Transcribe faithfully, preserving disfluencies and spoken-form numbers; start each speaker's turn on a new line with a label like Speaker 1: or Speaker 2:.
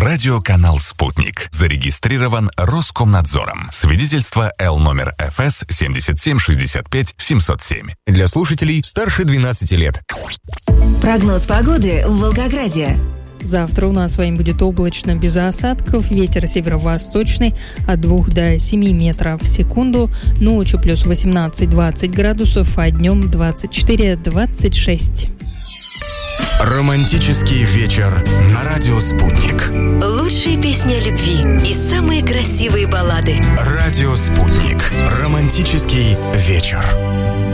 Speaker 1: Радиоканал «Спутник». Зарегистрирован Роскомнадзором. Свидетельство Л номер эф эс семьдесят семь шестьдесят пять семьсот семь.
Speaker 2: Для слушателей старше двенадцати лет.
Speaker 3: Прогноз погоды в Волгограде.
Speaker 4: Завтра у нас с вами будет облачно, без осадков, ветер северо-восточный от двух до семи метров в секунду, ночью плюс восемнадцать-двадцать градусов, а днем двадцать четыре-двадцать шесть.
Speaker 2: Романтический вечер на радио «Спутник».
Speaker 3: Лучшие песни о любви и самые красивые баллады.
Speaker 2: Радио «Спутник». Романтический вечер.